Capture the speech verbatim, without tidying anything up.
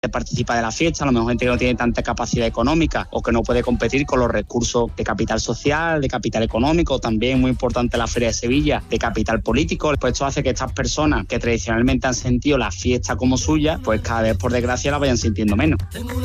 de participar de la fiesta, a lo mejor gente que no tiene tanta capacidad económica o que no puede competir con los recursos de capital social, de capital económico, también muy importante la Feria de Sevilla, de capital político. Pues esto hace que estas personas que tradicionalmente han sentido la fiesta como suya, pues cada vez por desgracia la vayan sintiendo menos.